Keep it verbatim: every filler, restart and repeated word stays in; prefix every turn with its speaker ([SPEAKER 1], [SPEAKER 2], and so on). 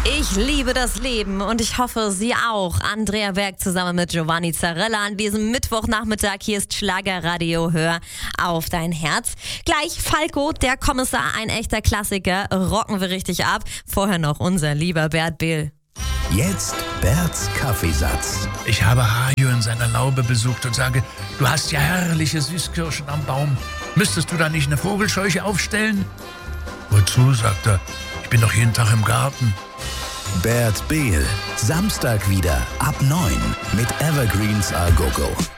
[SPEAKER 1] Ich liebe das Leben und ich hoffe, Sie auch. Andrea Berg zusammen mit Giovanni Zarella an diesem Mittwochnachmittag. Hier ist Schlagerradio, hör auf dein Herz. Gleich Falco, der Kommissar, ein echter Klassiker. Rocken wir richtig ab. Vorher noch unser lieber Bert Behl.
[SPEAKER 2] Jetzt Berts Kaffeesatz.
[SPEAKER 3] Ich habe Hajo in seiner Laube besucht und sage, du hast ja herrliche Süßkirschen am Baum. Müsstest du da nicht eine Vogelscheuche aufstellen? Wozu, sagt er, ich bin doch jeden Tag im Garten.
[SPEAKER 2] Bert Behl, Samstag wieder ab neun mit Evergreens A Go Go.